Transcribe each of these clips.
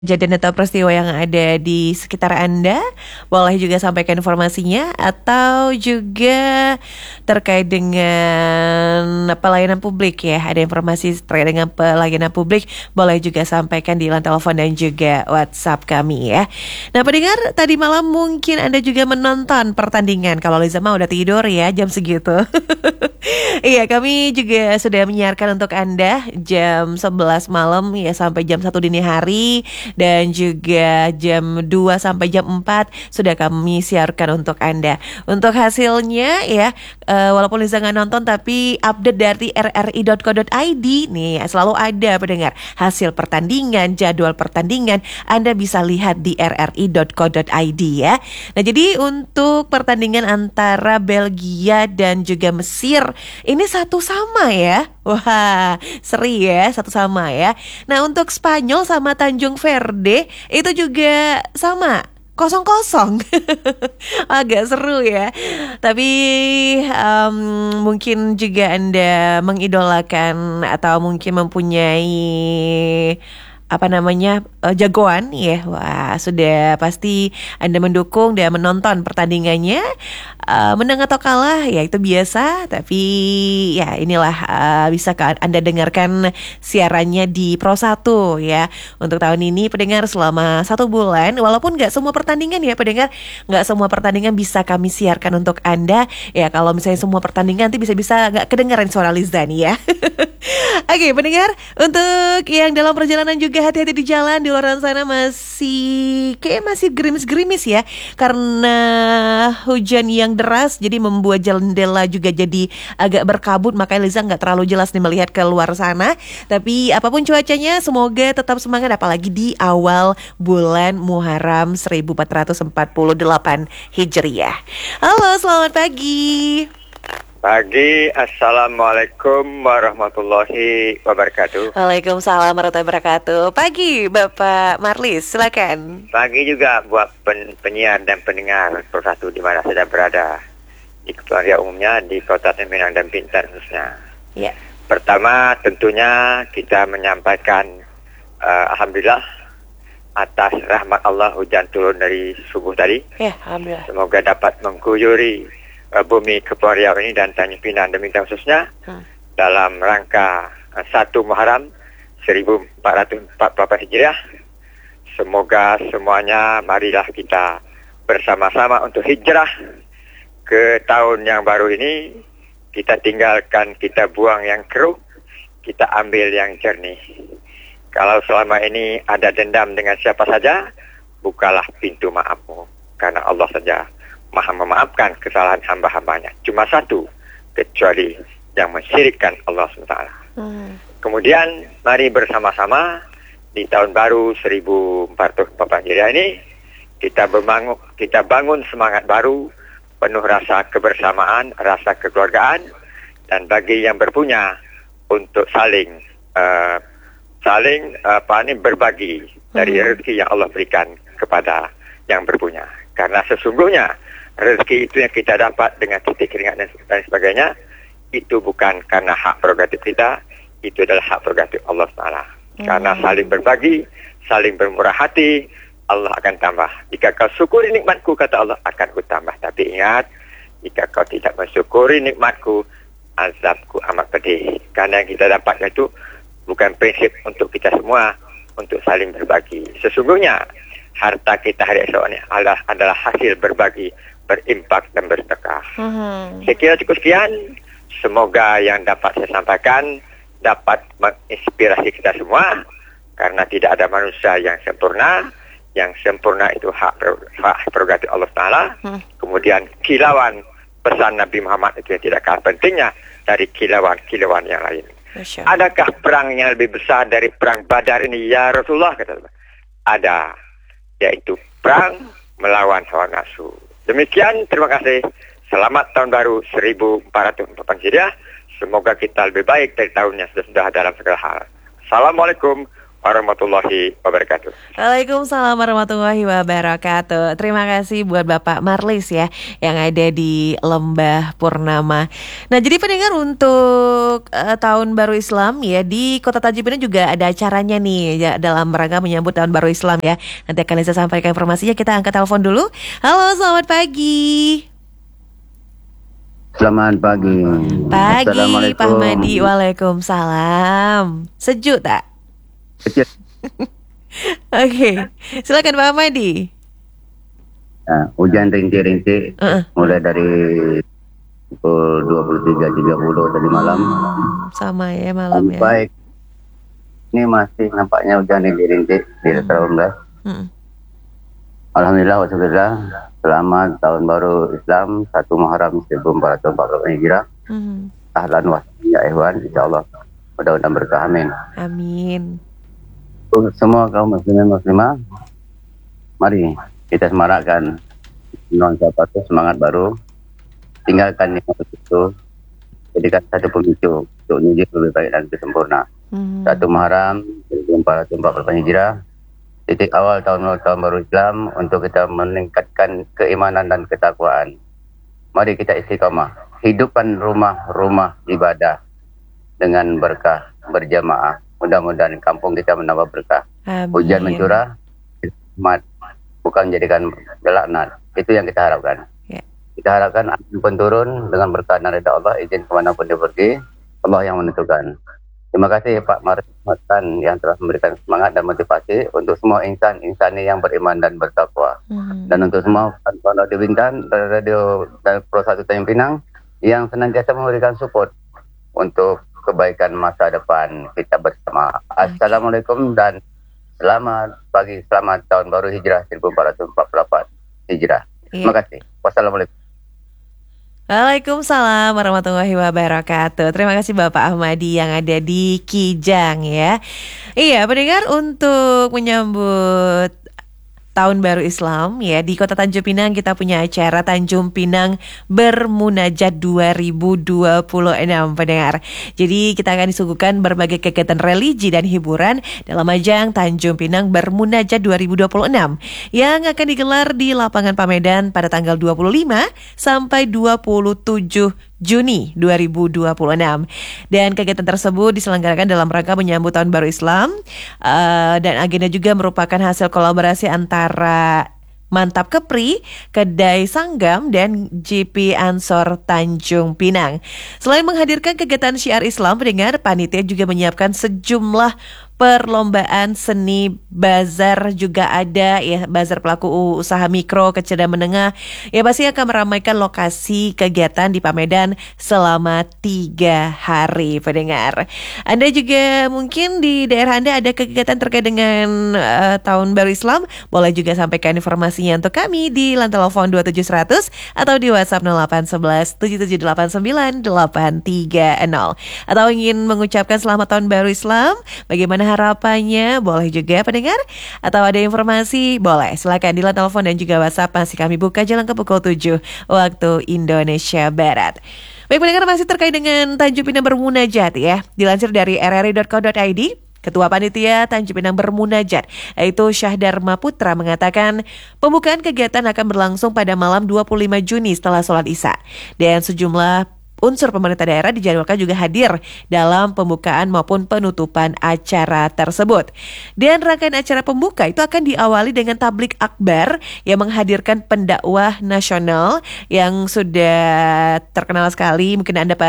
kejadian atau peristiwa yang ada di sekitar Anda, boleh juga sampaikan informasinya atau juga terkait dengan pelayanan publik ya. Ada informasi terkait dengan pelayanan publik, boleh juga sampaikan di line telepon dan juga WhatsApp kami ya. Nah, pendengar, tadi malam mungkin Anda juga menonton pertandingan. Kalau Liza mah udah tidur ya jam segitu. Iya, kami juga sudah menyiarkan untuk Anda jam 11 malam ya sampai jam 1 dini hari. Dan juga jam 2 sampai jam 4 sudah kami siarkan untuk Anda. Untuk hasilnya ya, walaupun Liza nggak nonton tapi update dari rri.co.id nih selalu ada pendengar. Hasil pertandingan, jadwal pertandingan Anda bisa lihat di rri.co.id ya. Nah, jadi untuk pertandingan antara Belgia dan juga Mesir ini satu sama ya. Wah, seri ya, satu sama ya. Nah, untuk Spanyol sama Tanjung Verde itu juga sama, 0-0. Agak seru ya. Tapi mungkin juga Anda mengidolakan atau mungkin mempunyai jagoan ya. Wah, sudah pasti Anda mendukung dan menonton pertandingannya. Menang atau kalah ya itu biasa, tapi ya inilah bisa Anda dengarkan siarannya di Pro 1 ya. Untuk tahun ini pendengar selama 1 bulan, walaupun gak semua pertandingan ya pendengar, gak semua pertandingan bisa kami siarkan untuk Anda. Ya kalau misalnya semua pertandingan nanti bisa-bisa gak kedengaran suara Liza nih ya. Oke pendengar, untuk yang dalam perjalanan juga hati-hati di jalan. Di luar sana masih gerimis-gerimis ya, karena hujan yang deras jadi membuat jendela juga jadi agak berkabut. Makanya Liza gak terlalu jelas nih melihat ke luar sana. Tapi apapun cuacanya, semoga tetap semangat apalagi di awal bulan Muharram 1448 Hijriah. Halo, selamat pagi. Pagi, Assalamualaikum warahmatullahi wabarakatuh. Waalaikumsalam warahmatullahi wabarakatuh. Pagi, Bapak Marlis, silakan. Pagi juga buat penyiar dan pendengar Pro 1 di mana saja berada. Di keluarga umumnya, di Kota Minang dan Bintan khususnya. Ya. Pertama, tentunya kita menyampaikan Alhamdulillah atas rahmat Allah hujan turun dari subuh tadi. Ya, Alhamdulillah. Semoga dapat mengguyuri bumi Kepulauan Riau ini dan Tanjung Pinang dan Bintan khususnya dalam rangka 1 Muharram 1448 Hijriah. Semoga semuanya marilah kita bersama-sama untuk hijrah ke tahun yang baru ini. Kita tinggalkan, kita buang yang keruh, kita ambil yang jernih. Kalau selama ini ada dendam dengan siapa saja, bukalah pintu maafmu, karena Allah saja Maha memaafkan kesalahan hamba-hambanya. Cuma satu, kecuali yang mensyirikkan Allah SWT. Kemudian mari bersama-sama di tahun baru 1448 Hijriah ini kita bangun semangat baru, penuh rasa kebersamaan, rasa kekeluargaan, dan bagi yang berpunya untuk saling berbagi dari rezeki yang Allah berikan kepada yang berpunya. Karena sesungguhnya rezeki itu yang kita dapat dengan titik keringat dan sebagainya, itu bukan karena hak prerogatif kita, itu adalah hak prerogatif Allah SWT. Karena saling berbagi, saling bermurah hati, Allah akan tambah. Jika kau syukuri nikmatku, kata Allah, akan ku tambah. Tapi ingat, jika kau tidak mensyukuri nikmatku, azabku amat pedih. Karena yang kita dapatkan itu bukan prinsip untuk kita semua, untuk saling berbagi. Sesungguhnya harta kita hari esok ini adalah hasil berbagi, berimpak dan bersedekah. Saya kira cukup sekian. Semoga yang dapat saya sampaikan dapat menginspirasi kita semua, karena tidak ada manusia yang sempurna. Yang sempurna itu hak prerogatif Allah Ta'ala. Kemudian kilauan pesan Nabi Muhammad itu yang tidak kalah pentingnya dari kilauan yang lain. Adakah perang yang lebih besar dari perang Badar ini ya Rasulullah? Kata Allah. Ada, yaitu perang melawan hawa nafsu. Demikian, terima kasih. Selamat tahun baru 1448 Hijriah. Semoga kita lebih baik dari tahun yang sudah dalam segala hal. Assalamualaikum warahmatullahi wabarakatuh. Waalaikumsalam warahmatullahi wabarakatuh. Terima kasih buat Bapak Marlis ya yang ada di Lembah Purnama. Nah, jadi pendengar untuk Tahun Baru Islam ya di Kota Tanjung Pinang juga ada acaranya nih ya, dalam rangka menyambut Tahun Baru Islam ya. Nanti akan saya sampaikan informasinya. Kita angkat telepon dulu. Halo, selamat pagi. Selamat pagi. Pagi, Pak Madi. Waalaikumsalam. Sejuk tak? Oke, silakan Pak Madi. Nah, hujan rintik-rintik mulai dari pukul 23.30 tadi malam. Sama ya malam ya. Baik. Ini masih nampaknya hujan rintik-rintik di tahun Alhamdulillah wasyukurillah. Selamat Tahun Baru Islam 1 Muharram 1444 Hijriah. Ahlan wa sahlan ya ikhwan, insyaallah mudah-mudahan berkah, amin. Amin. Untuk semua kaum muslimin muslimah, mari kita semarakkan nuansa patuh semangat baru, tinggalkan nikmat itu, jadikan satu pemicu untuk menuju lebih baik dan lebih sempurna. 1 Muharram 1444 Hijriah, titik awal tahun baru Islam untuk kita meningkatkan keimanan dan ketakwaan. Mari kita istiqamah, hidupkan rumah-rumah ibadah dengan berkah berjamaah. Mudah-mudahan kampung kita menambah berkah. Amin. Hujan mencurah, rahmat, bukan menjadikan laknat. Itu yang kita harapkan. Ya. Kita harapkan angin pun turun dengan berkah dan ridha Allah, izin kemanapun dia pergi, Allah yang menentukan. Terima kasih Pak Martin yang telah memberikan semangat dan motivasi untuk semua insan-insani yang beriman dan bertakwa. Dan untuk semua kawan Radio Bintan, Radio dan Pro 1 Tanjung Pinang yang senantiasa memberikan support untuk kebaikan masa depan kita bersama. Assalamualaikum dan selamat pagi, selamat Tahun Baru Hijrah 1444 Hijrah. Terima kasih. Wassalamualaikum. Waalaikumsalam warahmatullahi wabarakatuh. Terima kasih Bapak Ahmadi yang ada di Kijang ya. Iya, pendengar, untuk menyambut Tahun Baru Islam ya di Kota Tanjung Pinang kita punya acara Tanjung Pinang Bermunajat 2026 pendengar. Jadi kita akan disuguhkan berbagai kegiatan religi dan hiburan dalam ajang Tanjung Pinang Bermunajat 2026 yang akan digelar di lapangan Pamedan pada tanggal 25 sampai 27 Juni 2026. Dan kegiatan tersebut diselenggarakan dalam rangka menyambut Tahun Baru Islam dan agenda juga merupakan hasil kolaborasi antara Mantap Kepri, Kedai Sanggam, dan JP Ansor Tanjung Pinang. Selain menghadirkan kegiatan syiar Islam, pendengar, panitia juga menyiapkan sejumlah perlombaan seni, bazar juga ada ya, bazar pelaku usaha mikro, kecil dan menengah ya, pasti akan meramaikan lokasi kegiatan di Pamedan selama 3 hari pendengar. Anda juga mungkin di daerah Anda ada kegiatan terkait dengan Tahun Baru Islam, boleh juga sampaikan informasinya untuk kami di line telepon 27100 atau di WhatsApp 0811 7789 830. Atau ingin mengucapkan selamat Tahun Baru Islam, bagaimana harapannya, boleh juga pendengar. Atau ada informasi, boleh silakan di line telepon dan juga WhatsApp, masih kami buka jalan ke pukul 7 waktu Indonesia Barat. Baik pendengar, masih terkait dengan Tanjung Pinang Bermunajat ya. Dilansir dari rri.co.id, Ketua Panitia Tanjung Pinang Bermunajat, yaitu Syahdarma Putra, mengatakan pembukaan kegiatan akan berlangsung pada malam 25 Juni setelah sholat Isya. Dan sejumlah unsur pemerintah daerah dijadwalkan juga hadir dalam pembukaan maupun penutupan acara tersebut. Dan rangkaian acara pembuka itu akan diawali dengan tablik akbar yang menghadirkan pendakwah nasional yang sudah terkenal sekali. Mungkin Anda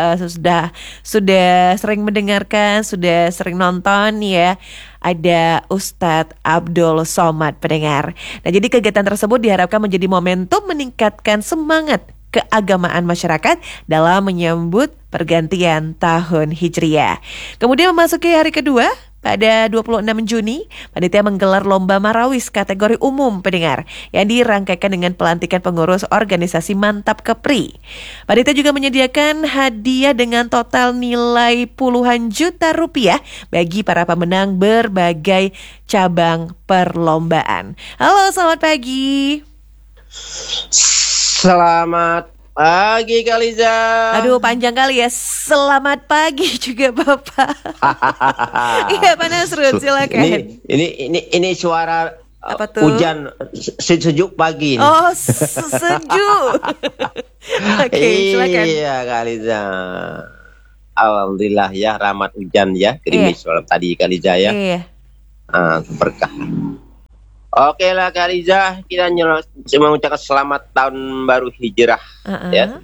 sudah sering mendengarkan, sudah sering nonton ya. Ada Ustadz Abdul Somad pendengar. Nah, jadi kegiatan tersebut diharapkan menjadi momentum meningkatkan semangat keagamaan masyarakat dalam menyambut pergantian tahun Hijriah. Kemudian memasuki hari kedua, pada 26 Juni, panitia menggelar lomba marawis kategori umum pendengar yang dirangkaikan dengan pelantikan pengurus organisasi Mantap Kepri. Panitia juga menyediakan hadiah dengan total nilai puluhan juta rupiah bagi para pemenang berbagai cabang perlombaan. Halo, selamat pagi. Selamat pagi Kak Liza. Aduh, panjang kali ya. Selamat pagi juga Bapak. Iya, Pak Nasrul, silakan. Ini suara Apa tuh? hujan sejuk pagi. Oh, sejuk. Oke, silakan. Iya Kak Liza. Alhamdulillah ya, rahmat hujan ya, gerimis malam tadi Kak Liza ya. Iya. Berkah. Oke lah Kak Liza, kita mengucapkan selamat tahun baru hijrah ya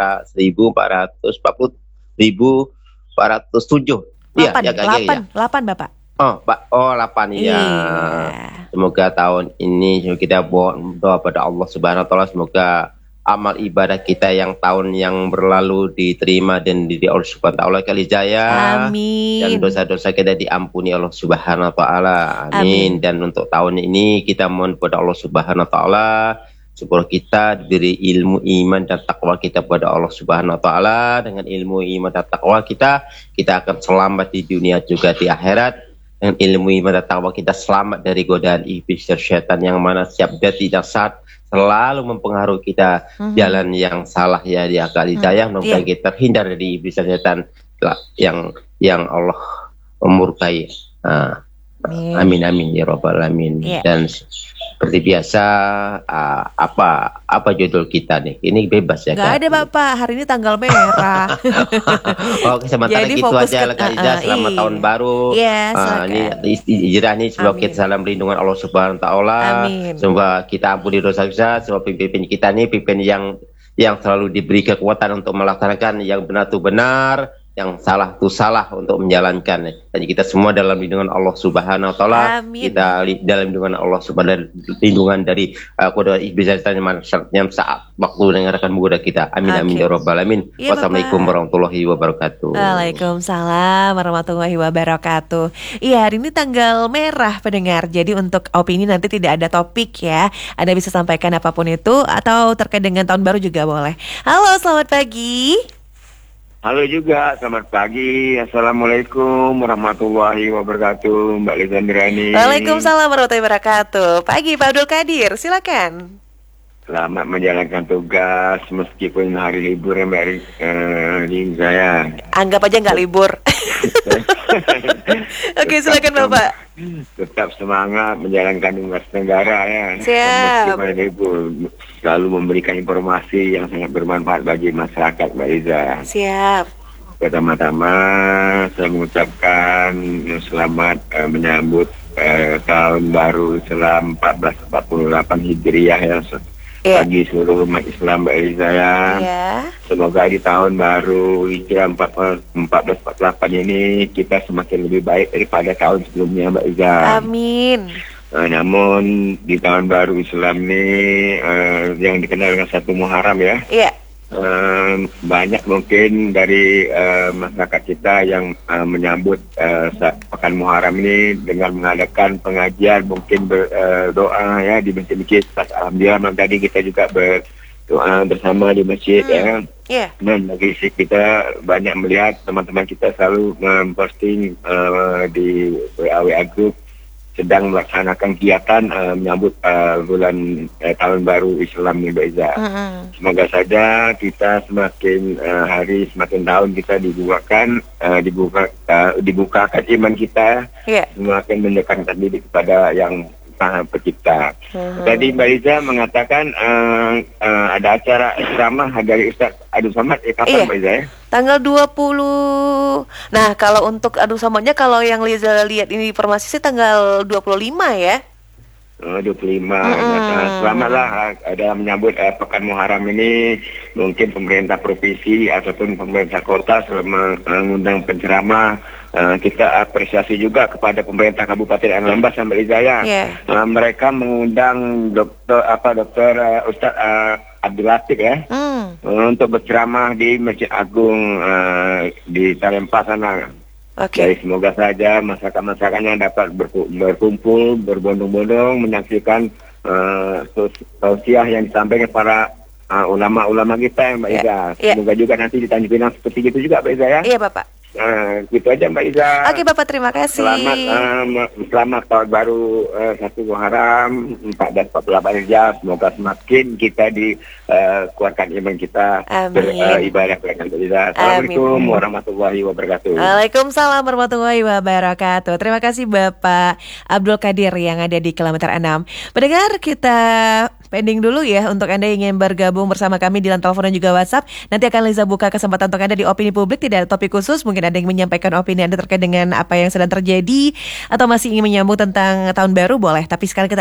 1440 1407. Iya, ya Kak ya. 8 Bapak. Oh, 8 ya. Semoga tahun ini kita doa pada Allah Subhanahu wa taala, semoga amal ibadah kita yang tahun yang berlalu diterima dan di Allah Subhanahu wa taala kali jaya. Amin. Dan dosa-dosa kita diampuni Allah Subhanahu wa taala. Amin. Dan untuk tahun ini kita mohon kepada Allah Subhanahu wa taala supaya kita diberi ilmu, iman dan takwa kita kepada Allah Subhanahu wa taala. Dengan ilmu, iman dan takwa kita akan selamat di dunia juga di akhirat. Dengan ilmu, iman dan takwa kita selamat dari godaan iblis dan syaitan yang mana setiap detik dan saat selalu mempengaruhi kita jalan yang salah ya di akal hidayah. Semoga kita terhindar dari iblis dan setan yang Allah memurkai. Amin amin ya rabbal alamin. Dan seperti biasa apa judul kita nih? Ini bebas ya. Gak ada Bapak, hari ini tanggal merah. Oke, sementara Jadi gitu aja lah Kak Liza. Selamat tahun baru. Ini hijrah nih, semoga kita salam lindungan Allah Subhanahu wa taala. Semoga kita ampuni dosa-dosa, semoga pimpin kita nih pimpin yang selalu diberi kekuatan untuk melaksanakan yang benar itu benar, yang salah itu salah untuk menjalankan. Dan kita semua dalam lindungan Allah Subhanahu wa taala. Kita dalam lindungan Allah Subhanahu lindungan dari kodrat iblis dan yang saat waktu dengarkan menggoda kita. Amin amin ya rabbal alamin. Wassalamualaikum warahmatullahi wabarakatuh. Waalaikumsalam warahmatullahi wabarakatuh. Iya, hari ini tanggal merah pendengar. Jadi untuk opini nanti tidak ada topik ya. Anda bisa sampaikan apapun itu atau terkait dengan tahun baru juga boleh. Halo, selamat pagi. Halo juga, selamat pagi. Assalamualaikum warahmatullahi wabarakatuh, Mbak Liza Ndirani. Waalaikumsalam warahmatullahi wabarakatuh. Pagi Pak Abdul Qadir, silakan. Selamat menjalankan tugas meskipun hari libur ya Mbak Liza ya. Anggap aja nggak libur. Oke, silakan Bapak. Tetap semangat menjalankan tugas negara ya. Siap. Meskipun libur, selalu memberikan informasi yang sangat bermanfaat bagi masyarakat Mbak Liza. Siap. Pertama-tama saya mengucapkan selamat menyambut tahun baru Islam 1448 Hijriah ya. Bagi seluruh umat Islam Mbak Liza ya. Semoga di tahun baru Hijrah 1448 ini kita semakin lebih baik daripada tahun sebelumnya Mbak Liza. Amin. Namun di tahun baru Islam ini yang dikenal dengan 1 Muharram ya. Banyak mungkin dari masyarakat kita yang menyambut pekan Muharram ini dengan mengadakan pengajian, mungkin berdoa ya di masjid-masjid. Alhamdulillah tadi kita juga berdoa bersama di masjid ya. Dan bagi kita banyak melihat teman-teman kita selalu memposting di WA group sedang melaksanakan kegiatan menyambut bulan tahun baru Islam nih Mbak Iza. Semoga saja kita semakin hari semakin tahun kita dibukakan iman kita, semakin mendekatkan diri kepada yang Maha Pencipta. Tadi Mbak Iza mengatakan ada acara ceramah dari Ustaz Abdul Somad kapan Mbak Iza ya? Tanggal 20. Nah, kalau untuk Abdul Somadnya kalau yang Liza lihat ini informasi sih tanggal 25 ya. 25. Selamatlah dalam menyambut pekan Muharram ini. Mungkin pemerintah provinsi ataupun pemerintah kota mengundang penceramah. Kita apresiasi juga kepada pemerintah Kabupaten Anambas sampai Rizaya. Mereka mengundang Dokter Ustaz Abdul Latif ya, untuk berceramah di Masjid Agung di Salempa sana. Jadi semoga saja masyarakat-masyarakatnya dapat berkumpul, berbondong-bondong menyaksikan tausiah yang disampaikan para ulama-ulama kita ya Mbak Iza. Semoga juga nanti di Tanjung Pinang seperti itu juga Mbak Iza ya. Iya Bapak. Gitu aja Mbak Iza. Oke Bapak, terima kasih. Selamat tahun baru 1 Muharram 1448 Hijriah. Semoga semakin kita dikuatkan iman kita beribadah kepada Allah. Assalamualaikum warahmatullahi wabarakatuh. Waalaikumsalam warahmatullahi wabarakatuh. Terima kasih Bapak Abdul Qadir yang ada di kilometer 6. Pendengar, kita pending dulu ya untuk Anda yang ingin bergabung bersama kami di line telepon dan juga WhatsApp. Nanti akan Liza buka kesempatan untuk Anda di opini publik, tidak ada topik khusus. Mungkin ada yang menyampaikan opini Anda terkait dengan apa yang sedang terjadi atau masih ingin menyambung tentang tahun baru, boleh. Tapi sekarang kita